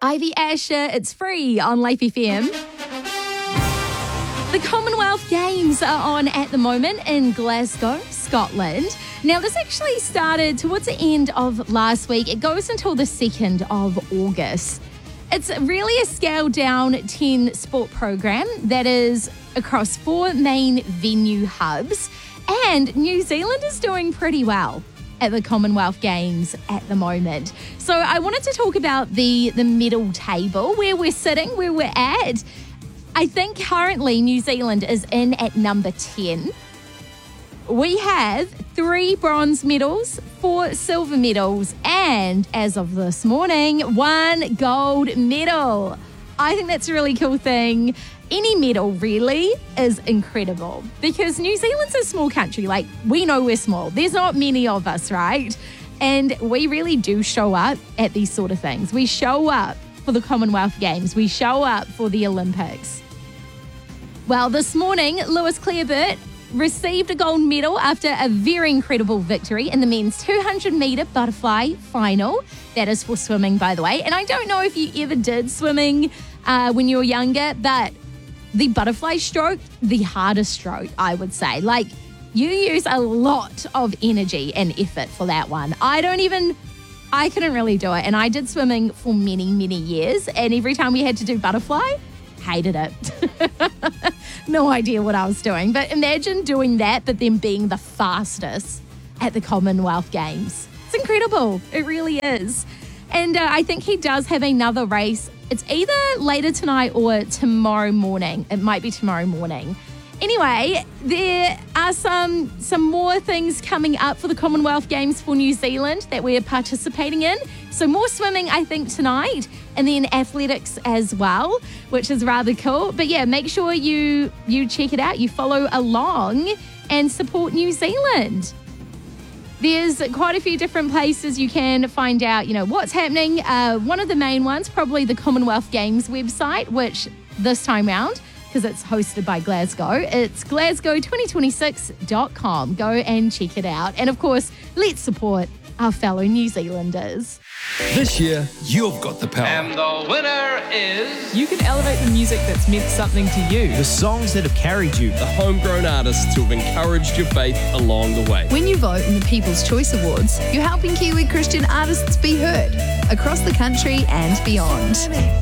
Ivy Asher. It's free on Life FM. The Commonwealth Games are on at the moment in Glasgow, Scotland. Now, this actually started towards the end of last week. It goes until the 2nd of August. It's really a scaled-down 10-sport program that is across 4 main venue hubs. And New Zealand is doing pretty well at the Commonwealth Games at the moment. So I wanted to talk about the medal table, where we're sitting, where we're at. I think currently New Zealand is in at number 10. We have 3 bronze medals, 4 silver medals, and as of this morning, 1 gold medal. I think that's a really cool thing. Any medal really is incredible because New Zealand's a small country. Like, we know we're small. There's not many of us, right? And we really do show up at these sort of things. We show up for the Commonwealth Games. We show up for the Olympics. Well, this morning, Lewis Clareburt received a gold medal after a very incredible victory in the men's 200-metre butterfly final. That is for swimming, by the way. And I don't know if you ever did swimming when you were younger, but the butterfly stroke, the hardest stroke, I would say. Like, you use a lot of energy and effort for that one. I couldn't really do it. And I did swimming for many, many years. And every time we had to do butterfly, hated it. No idea what I was doing. But imagine doing that, but then being the fastest at the Commonwealth Games. It's incredible. It really is. And I think he does have another race. It's either later tonight or tomorrow morning. It might be tomorrow morning. Anyway, there are some more things coming up for the Commonwealth Games for New Zealand that we're participating in. So more swimming, I think, tonight, and then athletics as well, which is rather cool. But yeah, make sure you check it out. You follow along and support New Zealand. There's quite a few different places you can find out, what's happening. One of the main ones, probably the Commonwealth Games website, which this time round, because it's hosted by Glasgow, it's glasgow2026.com. Go and check it out. And of course, let's support our fellow New Zealanders. This year, you've got the power. And the winner is... You can elevate the music that's meant something to you. The songs that have carried you. The homegrown artists who have encouraged your faith along the way. When you vote in the People's Choice Awards, you're helping Kiwi Christian artists be heard across the country and beyond.